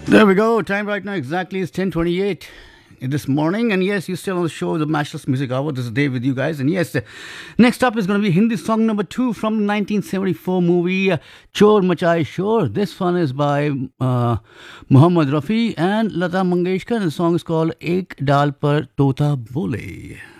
There we go. Time right now exactly is 10:28 this morning. And yes, you're still on the show, the Matchless Music Hour. This is Dave with you guys. And yes, next up is going to be Hindi song number 2 from the 1974 movie Chor Machai Shor. This one is by Muhammad Rafi and Lata Mangeshkar. And the song is called Ek Dal Par Tota Bole.